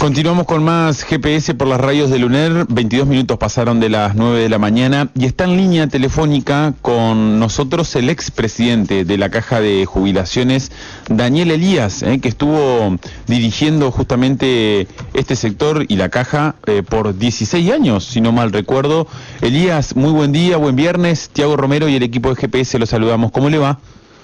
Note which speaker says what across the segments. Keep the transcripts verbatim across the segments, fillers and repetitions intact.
Speaker 1: Continuamos con más G P S por las radios de Luner. veintidós minutos pasaron de las nueve de la mañana y está en línea telefónica con nosotros el expresidente de la Caja de Jubilaciones, Daniel Elías, eh, que estuvo dirigiendo justamente este sector y la Caja eh, por dieciséis años, si no mal recuerdo. Elías, muy buen día, buen viernes. Tiago Romero y el equipo de G P S los saludamos. ¿Cómo le va?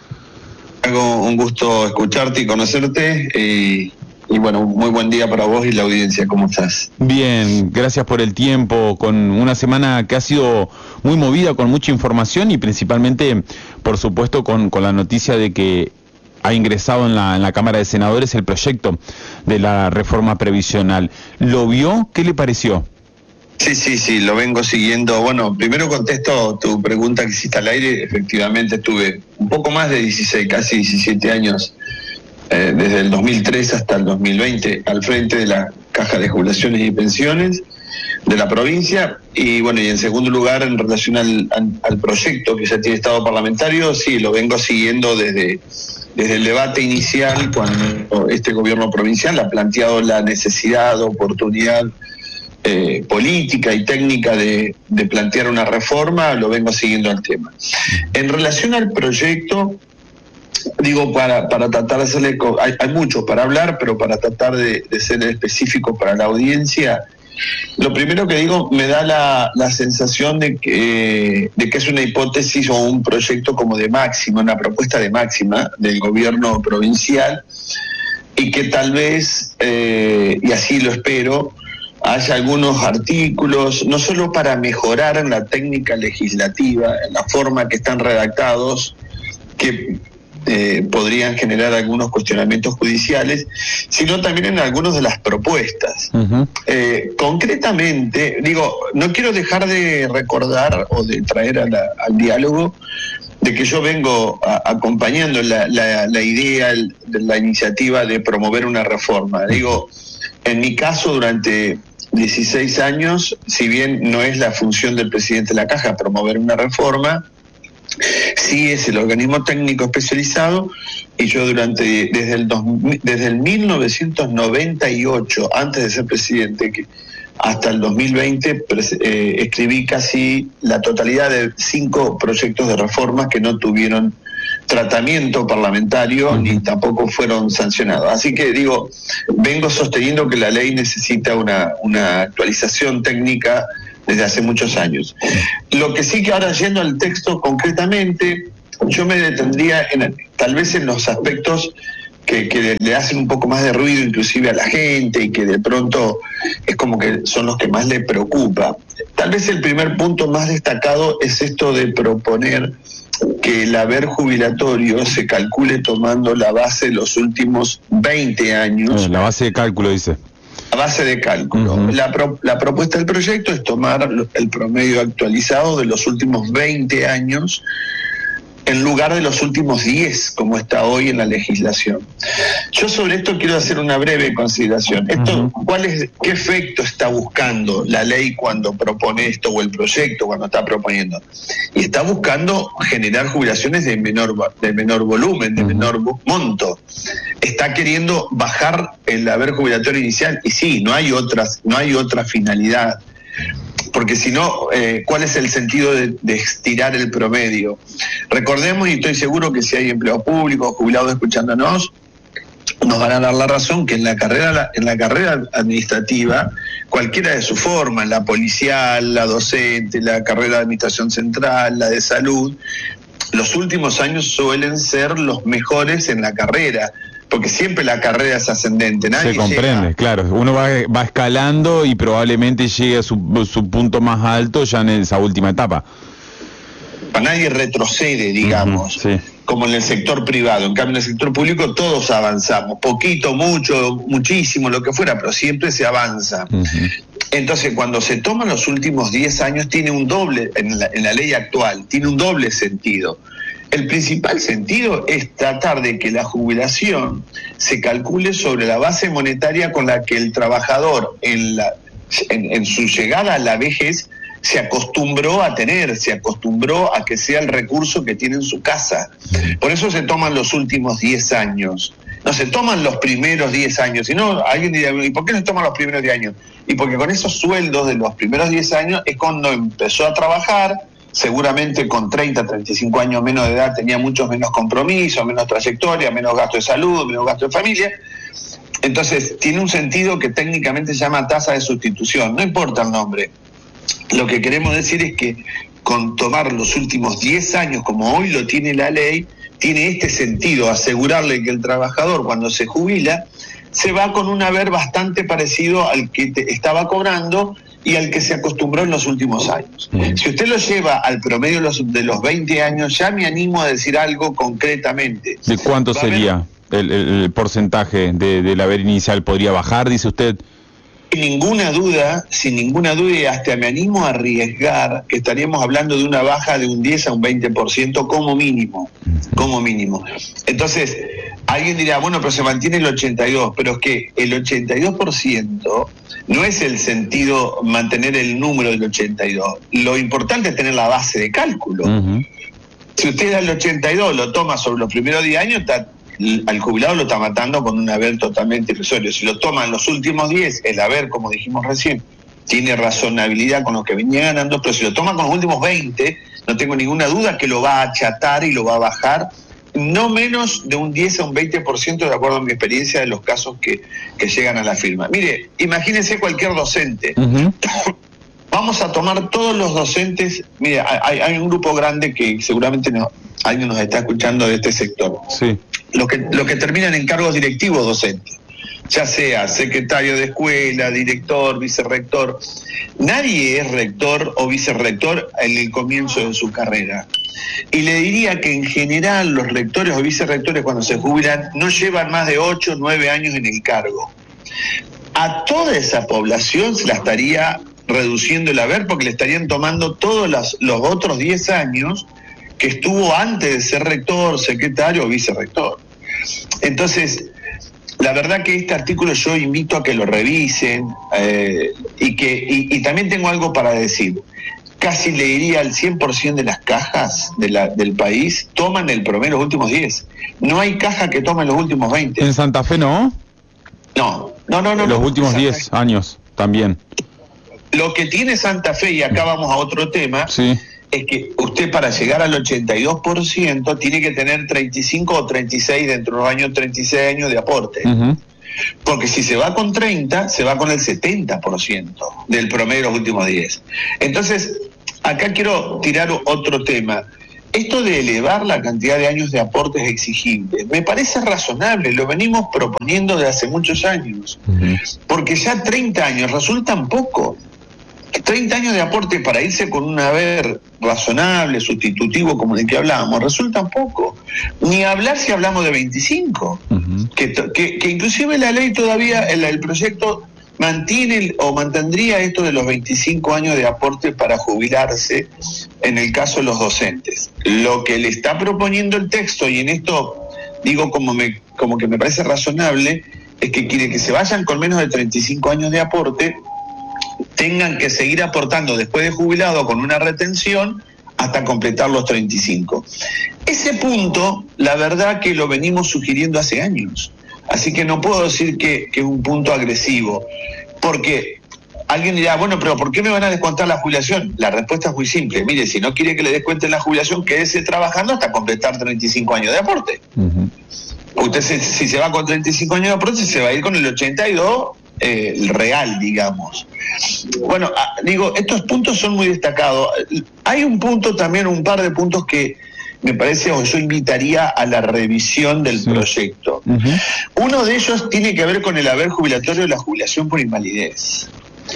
Speaker 2: Tiago, un gusto escucharte y conocerte. Y... Y bueno, muy buen día para vos y la audiencia, ¿cómo estás?
Speaker 1: Bien, gracias por el tiempo, con una semana que ha sido muy movida, con mucha información y principalmente, por supuesto, con, con la noticia de que ha ingresado en la, en la Cámara de Senadores el proyecto de la reforma previsional. ¿Lo vio? ¿Qué le pareció?
Speaker 2: Sí, sí, sí, lo vengo siguiendo. Bueno, primero contesto tu pregunta que hiciste al aire. Efectivamente, estuve un poco más de dieciséis, casi diecisiete años, Eh, desde el dos mil tres hasta el dos mil veinte, al frente de la Caja de Jubilaciones y Pensiones de la provincia. Y bueno, y en segundo lugar, en relación al, al, al proyecto que ya tiene estado parlamentario, sí, lo vengo siguiendo desde, desde el debate inicial, cuando este gobierno provincial ha planteado la necesidad, oportunidad eh, política y técnica de, de plantear una reforma, lo vengo siguiendo al tema. En relación al proyecto, digo, para, para tratar de hacerle, hay, hay mucho para hablar, pero para tratar de, de ser específico para la audiencia, lo primero que digo, me da la, la sensación de que, de que es una hipótesis o un proyecto como de máxima, una propuesta de máxima del gobierno provincial, y que tal vez, eh, y así lo espero, haya algunos artículos, no solo para mejorar en la técnica legislativa, en la forma que están redactados, que Eh, podrían generar algunos cuestionamientos judiciales, sino también en algunas de las propuestas. Uh-huh. Eh, concretamente, digo, no quiero dejar de recordar o de traer a la, al diálogo de que yo vengo a, acompañando la, la, la idea, el, de la iniciativa de promover una reforma. Digo, en mi caso, durante dieciséis años, si bien no es la función del presidente de la Caja promover una reforma, sí es el organismo técnico especializado, y yo durante desde el, dos, desde el mil novecientos noventa y ocho, antes de ser presidente, que hasta el dos mil veinte, eh, escribí casi la totalidad de cinco proyectos de reformas que no tuvieron tratamiento parlamentario, uh-huh, ni tampoco fueron sancionados. Así que digo, vengo sosteniendo que la ley necesita una, una actualización técnica desde hace muchos años. Lo que sí, que ahora yendo al texto concretamente, yo me detendría en, tal vez en los aspectos que, que le hacen un poco más de ruido inclusive a la gente y que de pronto es como que son los que más le preocupa. Tal vez el primer punto más destacado es esto de proponer que el haber jubilatorio se calcule tomando la base de los últimos veinte años.
Speaker 1: La base de cálculo, dice.
Speaker 2: La base de cálculo. Uh-huh. La, pro, la propuesta del proyecto es tomar el promedio actualizado de los últimos veinte años en lugar de los últimos diez, como está hoy en la legislación. Yo sobre esto quiero hacer una breve consideración. Esto, uh-huh. ¿cuál es, qué efecto está buscando la ley cuando propone esto, o el proyecto cuando está proponiendo? Y está buscando generar jubilaciones de menor, de menor volumen, de uh-huh. menor monto. Está queriendo bajar el haber jubilatorio inicial, y sí, no hay otras, no hay otra finalidad. Porque si no, eh, ¿cuál es el sentido de, de estirar el promedio? Recordemos, y estoy seguro que si hay empleados públicos, jubilados escuchándonos, nos van a dar la razón, que en la carrera, en la carrera administrativa, cualquiera de sus formas, la policial, la docente, la carrera de administración central, la de salud, los últimos años suelen ser los mejores en la carrera, porque siempre la carrera es ascendente. Nadie
Speaker 1: se comprende, llega. Claro. Uno va, va escalando y probablemente llegue a su, su punto más alto ya en esa última etapa.
Speaker 2: Nadie retrocede, digamos, uh-huh, sí, como en el sector privado. En cambio, en el sector público todos avanzamos, poquito, mucho, muchísimo, lo que fuera, pero siempre se avanza. Uh-huh. Entonces, cuando se toman los últimos diez años, tiene un doble, en la, en la ley actual, tiene un doble sentido. El principal sentido es tratar de que la jubilación se calcule sobre la base monetaria con la que el trabajador en, la, en, en su llegada a la vejez se acostumbró a tener, se acostumbró a que sea el recurso que tiene en su casa. Por eso se toman los últimos diez años. no se toman los primeros diez años, sino alguien dirá, ¿y por qué no se toman los primeros diez años? Y porque con esos sueldos de los primeros diez años es cuando empezó a trabajar, seguramente con treinta, treinta y cinco años menos de edad tenía muchos menos compromisos, menos trayectoria, menos gasto de salud, menos gasto de familia. Entonces tiene un sentido que técnicamente se llama tasa de sustitución, no importa el nombre. Lo que queremos decir es que con tomar los últimos diez años, como hoy lo tiene la ley, tiene este sentido, asegurarle que el trabajador cuando se jubila se va con un haber bastante parecido al que te estaba cobrando y al que se acostumbró en los últimos años. Mm. Si usted lo lleva al promedio de los, de los veinte años, ya me animo a decir algo concretamente.
Speaker 1: ¿De cuánto sería el, el, el porcentaje de, del haber inicial? ¿Podría bajar, dice usted?
Speaker 2: Sin ninguna duda, sin ninguna duda, y hasta me animo a arriesgar que estaríamos hablando de una baja de un diez a un veinte por ciento como mínimo, como mínimo. Entonces, alguien dirá, bueno, pero se mantiene el ochenta y dos, pero es que el ochenta y dos por ciento no es el sentido mantener el número del ochenta y dos. Lo importante es tener la base de cálculo. Uh-huh. Si usted da el ochenta y dos, lo toma sobre los primeros diez años, está, al jubilado lo está matando con un haber totalmente irrisorio. Si lo toma en los últimos diez, el haber, como dijimos recién, tiene razonabilidad con lo que venía ganando, pero si lo toma con los últimos veinte, no tengo ninguna duda que lo va a achatar y lo va a bajar no menos de un diez a un veinte por ciento, de acuerdo a mi experiencia de los casos que, que llegan a la firma. Mire, imagínense cualquier docente. Uh-huh. Vamos a tomar todos los docentes. Mire, hay, hay un grupo grande que seguramente no, alguien nos está escuchando de este sector.
Speaker 1: Sí.
Speaker 2: Los que, los que terminan en cargos directivos docentes, ya sea secretario de escuela, director, vicerrector. Nadie es rector o vicerrector en el comienzo de su carrera. Y le diría que en general los rectores o vicerrectores cuando se jubilan no llevan más de ocho o nueve años en el cargo. A toda esa población se la estaría reduciendo el haber porque le estarían tomando todos los, los otros diez años que estuvo antes de ser rector, secretario o vicerrector. Entonces, la verdad que este artículo yo invito a que lo revisen eh, y que y, y también tengo algo para decir. Casi le diría al cien por ciento de las cajas de la, del país toman el promedio los últimos diez. No hay caja que tome los últimos veinte.
Speaker 1: ¿En Santa Fe no?
Speaker 2: No, no, no. no
Speaker 1: los
Speaker 2: no,
Speaker 1: últimos diez años también.
Speaker 2: Lo que tiene Santa Fe, y acá vamos a otro tema,
Speaker 1: sí,
Speaker 2: es que usted para llegar al ochenta y dos por ciento tiene que tener treinta y cinco o treinta y seis, dentro de unos años treinta y seis años de aporte. Uh-huh. Porque si se va con treinta, se va con el setenta por ciento del promedio de los últimos diez. Entonces, acá quiero tirar otro tema. Esto de elevar la cantidad de años de aportes exigibles me parece razonable, lo venimos proponiendo desde hace muchos años, uh-huh. porque ya treinta años resultan poco. treinta años de aporte para irse con un haber razonable, sustitutivo, como el que hablábamos, resulta poco. Ni hablar si hablamos de veinticinco, uh-huh. que, que, que inclusive la ley todavía, el, el proyecto mantiene o mantendría esto de los veinticinco años de aporte para jubilarse en el caso de los docentes. Lo que le está proponiendo el texto, y en esto digo como, me, como que me parece razonable, es que quiere que se vayan con menos de treinta y cinco años de aporte, tengan que seguir aportando después de jubilado con una retención hasta completar los treinta y cinco. Ese punto, la verdad que lo venimos sugiriendo hace años, así que no puedo decir que, que es un punto agresivo, porque alguien dirá, bueno, pero ¿por qué me van a descontar la jubilación? La respuesta es muy simple, mire, si no quiere que le descuenten la jubilación, quédese trabajando hasta completar treinta y cinco años de aporte. Uh-huh. Usted se, si se va con treinta y cinco años de aporte, se va a ir con el ochenta y dos, eh, el real, digamos. Bueno, digo, estos puntos son muy destacados. Hay un punto también, un par de puntos que me parece, o yo invitaría a la revisión del sí. proyecto. Uh-huh. Uno de ellos tiene que ver con el haber jubilatorio de la jubilación por invalidez.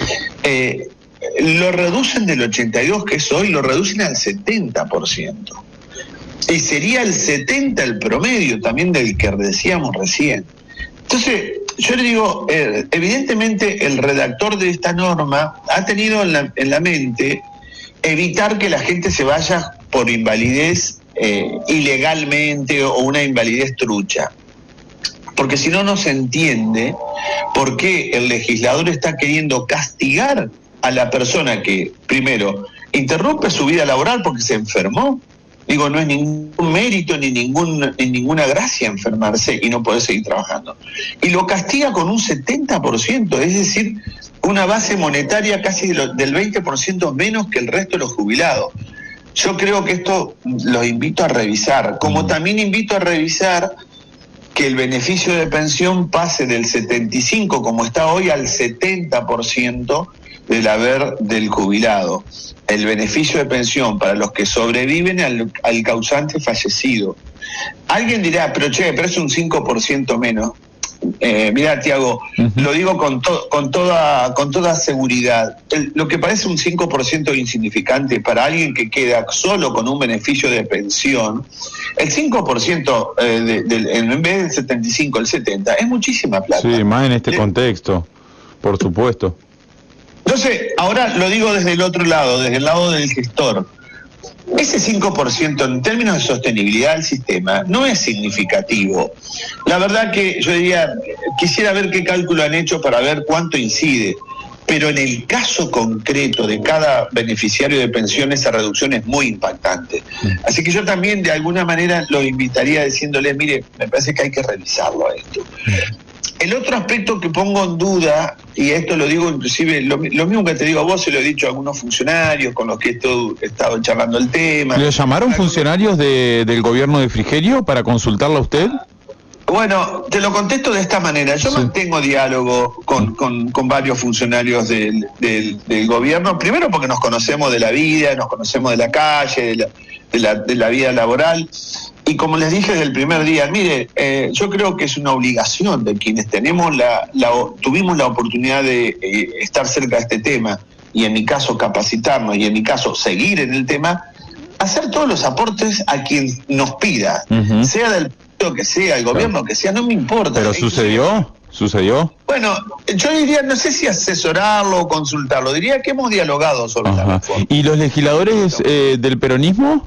Speaker 2: Eh, lo reducen del ochenta y dos, que es hoy, lo reducen al setenta por ciento. Y sería el setenta el promedio también del que decíamos recién. Entonces, yo le digo, eh, evidentemente el redactor de esta norma ha tenido en la, en la mente evitar que la gente se vaya por invalidez eh, ilegalmente o una invalidez trucha. Porque si no, no se entiende por qué el legislador está queriendo castigar a la persona que, primero, interrumpe su vida laboral porque se enfermó, Digo, no es ningún mérito ni, ningún, ni ninguna gracia enfermarse y no poder seguir trabajando. Y lo castiga con un setenta por ciento, es decir, una base monetaria casi de lo, del veinte por ciento menos que el resto de los jubilados. Yo creo que esto los invito a revisar, como también invito a revisar que el beneficio de pensión pase del setenta y cinco, como está hoy, al setenta por ciento del haber del jubilado. El beneficio de pensión para los que sobreviven al, al causante fallecido. Alguien dirá, pero che, pero es un cinco por ciento menos. Eh, mira, Tiago, uh-huh. lo digo con, to, con, toda, con toda seguridad. El, lo que parece un cinco por ciento insignificante para alguien que queda solo con un beneficio de pensión, el cinco por ciento eh, de, de, en vez del setenta y cinco, el setenta, es muchísima plata.
Speaker 1: Sí, más en este eh, contexto, por supuesto.
Speaker 2: Entonces, ahora lo digo desde el otro lado, desde el lado del gestor. Ese cinco por ciento en términos de sostenibilidad del sistema no es significativo. La verdad que yo diría, quisiera ver qué cálculo han hecho para ver cuánto incide, pero en el caso concreto de cada beneficiario de pensión esa reducción es muy impactante. Así que yo también de alguna manera los invitaría diciéndoles, mire, me parece que hay que revisarlo a esto. El otro aspecto que pongo en duda, y esto lo digo inclusive, lo, lo mismo que te digo a vos, se lo he dicho a algunos funcionarios con los que he estado, he estado charlando el tema.
Speaker 1: ¿Le llamaron funcionarios de, del gobierno de Frigerio para consultarlo a usted?
Speaker 2: Bueno, te lo contesto de esta manera. Yo sí. mantengo diálogo con, con, con varios funcionarios del, del, del gobierno, primero porque nos conocemos de la vida, nos conocemos de la calle, de la, de la, de la vida laboral. Y como les dije desde el primer día, mire, eh, yo creo que es una obligación de quienes tenemos la, la tuvimos la oportunidad de eh, estar cerca de este tema, y en mi caso capacitarnos, y en mi caso seguir en el tema, hacer todos los aportes a quien nos pida, uh-huh. sea del partido que sea, el gobierno claro. que sea, no me importa.
Speaker 1: ¿Pero sucedió? ¿Sucedió?
Speaker 2: Bueno, yo diría, no sé si asesorarlo o consultarlo, diría que hemos dialogado sobre
Speaker 1: Ajá.
Speaker 2: la reforma.
Speaker 1: ¿Y los legisladores eh, del peronismo?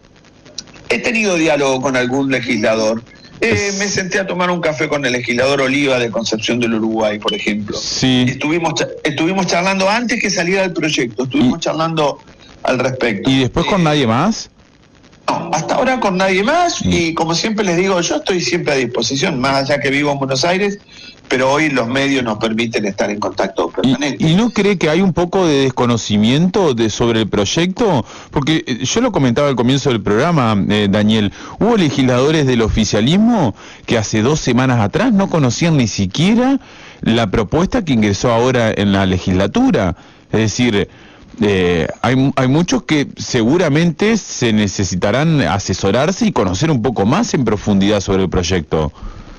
Speaker 2: He tenido diálogo con algún legislador. Eh, me senté a tomar un café con el legislador Oliva de Concepción del Uruguay, por ejemplo.
Speaker 1: Sí.
Speaker 2: Estuvimos, estuvimos charlando antes que saliera el proyecto, estuvimos ¿Y? charlando al respecto.
Speaker 1: ¿Y después eh, con nadie más?
Speaker 2: No, hasta ahora con nadie más, sí. y como siempre les digo, yo estoy siempre a disposición, más allá que vivo en Buenos Aires, pero hoy los medios nos permiten estar en contacto permanente.
Speaker 1: ¿Y, y no cree que hay un poco de desconocimiento de sobre el proyecto? Porque yo lo comentaba al comienzo del programa, eh, Daniel, hubo legisladores del oficialismo que hace dos semanas atrás no conocían ni siquiera la propuesta que ingresó ahora en la legislatura. Es decir, eh, hay, hay muchos que seguramente se necesitarán asesorarse y conocer un poco más en profundidad sobre el proyecto.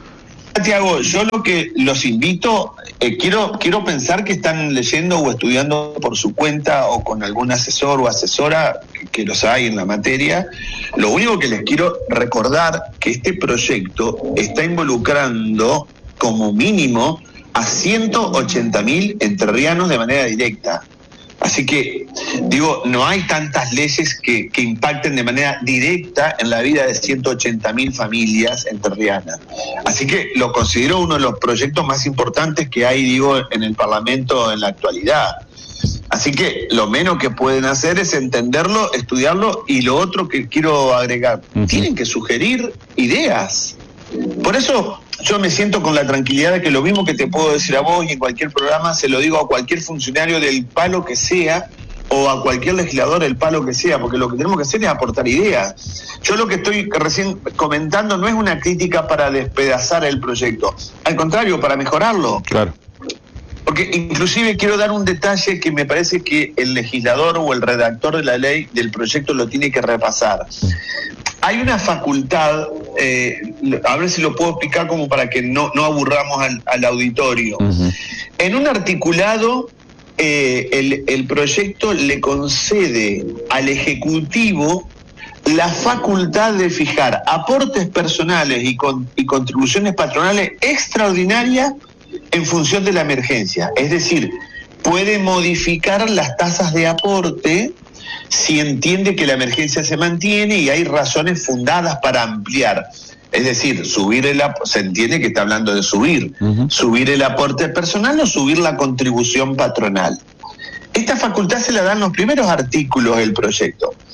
Speaker 2: Tiago, yo lo que los invito, eh, quiero quiero pensar que están leyendo o estudiando por su cuenta o con algún asesor o asesora, que, que los hay en la materia. Lo único que les quiero recordar que este proyecto está involucrando como mínimo a ciento ochenta mil entrerrianos de manera directa. Así que, digo, no hay tantas leyes que, que impacten de manera directa en la vida de ciento ochenta mil familias entrerrianas. Así que lo considero uno de los proyectos más importantes que hay, digo, en el Parlamento en la actualidad. Así que lo menos que pueden hacer es entenderlo, estudiarlo, y lo otro que quiero agregar, uh-huh. tienen que sugerir ideas. Por eso yo me siento con la tranquilidad de que lo mismo que te puedo decir a vos y en cualquier programa se lo digo a cualquier funcionario del palo que sea o a cualquier legislador del palo que sea, porque lo que tenemos que hacer es aportar ideas. Yo lo que estoy recién comentando no es una crítica para despedazar el proyecto, al contrario, para mejorarlo.
Speaker 1: Claro.
Speaker 2: Porque inclusive quiero dar un detalle que me parece que el legislador o el redactor de la ley del proyecto lo tiene que repasar. Hay una facultad, eh, a ver si lo puedo explicar como para que no, no aburramos al, al auditorio. Uh-huh. En un articulado, eh, el, el proyecto le concede al Ejecutivo la facultad de fijar aportes personales y, con, y contribuciones patronales extraordinarias en función de la emergencia. Es decir, puede modificar las tasas de aporte si entiende que la emergencia se mantiene y hay razones fundadas para ampliar. Es decir, subir el ap- se entiende que está hablando de subir, uh-huh. subir el aporte personal o subir la contribución patronal. Esta facultad se la dan los primeros artículos del proyecto.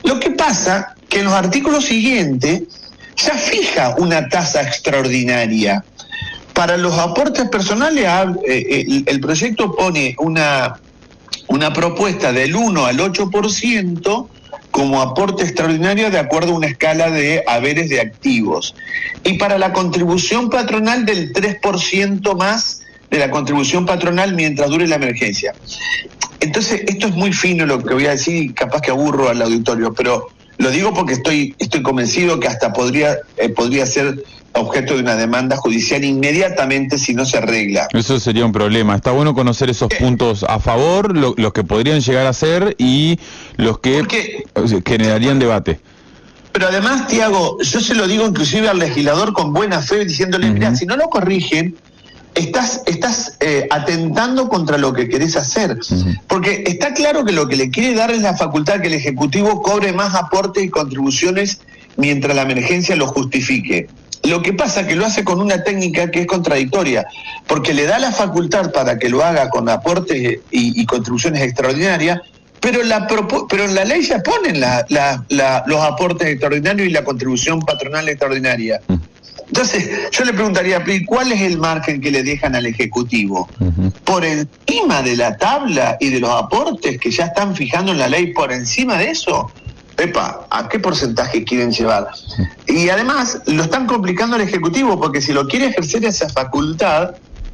Speaker 2: Lo que pasa que en los artículos siguientes ya fija una tasa extraordinaria. Para los aportes personales, el, el proyecto pone una, una propuesta del uno al ocho por ciento como aporte extraordinario de acuerdo a una escala de haberes de activos. Y para la contribución patronal del tres por ciento más de la contribución patronal mientras dure la emergencia. Entonces, esto es muy fino lo que voy a decir y capaz que aburro al auditorio, pero lo digo porque estoy, estoy convencido que hasta podría, eh, podría ser objeto de una demanda judicial inmediatamente si no se arregla.
Speaker 1: Eso sería un problema. Está bueno conocer esos eh, puntos a favor, lo, los que podrían llegar a ser y los que porque, generarían debate.
Speaker 2: Pero además, Tiago, yo se lo digo inclusive al legislador con buena fe, diciéndole, uh-huh. mira, si no lo corrigen, estás, estás eh, atentando contra lo que querés hacer. Uh-huh. Porque está claro que lo que le quiere dar es la facultad que el Ejecutivo cobre más aportes y contribuciones mientras la emergencia lo justifique. Lo que pasa es que lo hace con una técnica que es contradictoria, porque le da la facultad para que lo haga con aportes y, y contribuciones extraordinarias, pero la pero en la ley ya ponen la, la, la, los aportes extraordinarios y la contribución patronal extraordinaria. Entonces, yo le preguntaría, ¿cuál es el margen que le dejan al Ejecutivo? Uh-huh. Por encima de la tabla y de los aportes que ya están fijando en la ley, por encima de eso, epa, ¿a qué porcentaje quieren llevar? Y además lo están complicando al Ejecutivo, porque si lo quiere ejercer esa facultad,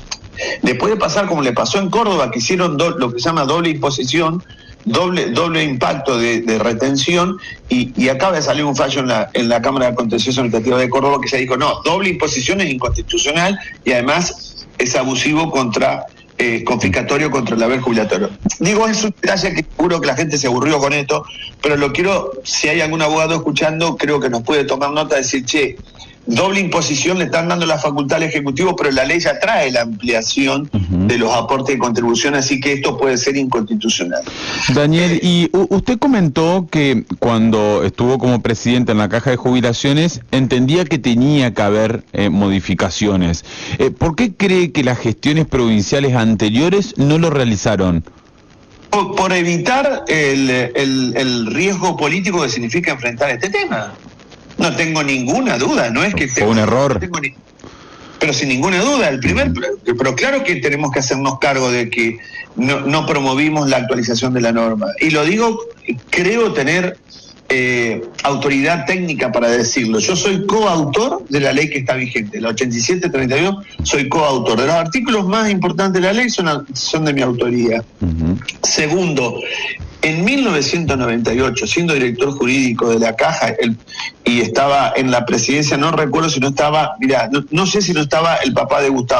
Speaker 2: le puede pasar como le pasó en Córdoba, que hicieron do, lo que se llama doble imposición, doble doble impacto de, de retención, y, y acaba de salir un fallo en la, en la Cámara de Contencioso Administrativa de Córdoba que se dijo, no, doble imposición es inconstitucional y además es abusivo contra... Eh, confiscatorio contra el haber jubilatorio. Digo, es un detalle que seguro que la gente se aburrió con esto, pero lo quiero, si hay algún abogado escuchando, creo que nos puede tomar nota y decir, che, doble imposición le están dando la facultad al Ejecutivo, pero la ley ya trae la ampliación uh-huh. de los aportes y contribuciones, así que esto puede ser inconstitucional.
Speaker 1: Daniel,
Speaker 2: eh,
Speaker 1: y usted comentó que cuando estuvo como presidente en la Caja de Jubilaciones entendía que tenía que haber eh, modificaciones. Eh, ¿Por qué cree que las gestiones provinciales anteriores no lo realizaron?
Speaker 2: Por, por evitar el, el, el riesgo político que significa enfrentar este tema. No tengo ninguna duda, no es que...
Speaker 1: Fue un error.
Speaker 2: No ni, pero sin ninguna duda, el primer... Pero, pero claro que tenemos que hacernos cargo de que no, no promovimos la actualización de la norma. Y lo digo, creo tener eh, autoridad técnica para decirlo. Yo soy coautor de la ley que está vigente, la ochenta y siete treinta y dos, soy coautor. De los artículos más importantes de la ley son, son de mi autoría. Uh-huh. Segundo, en mil novecientos noventa y ocho, siendo director jurídico de la Caja, el, y estaba en la presidencia, no recuerdo si no estaba, mira, no, no sé si no estaba el papá de Gustavo.